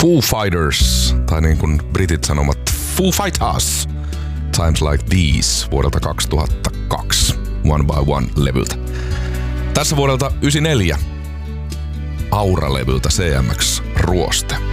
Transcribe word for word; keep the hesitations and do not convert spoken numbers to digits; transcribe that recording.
Foo Fighters, tai niin kuin britit sanomat Foo Fighters, Times Like These vuodelta kaksituhattakaksi, One by One-levyltä. Tässä vuodelta yhdeksänkymmentäneljä Aura-levyltä C M X Ruoste.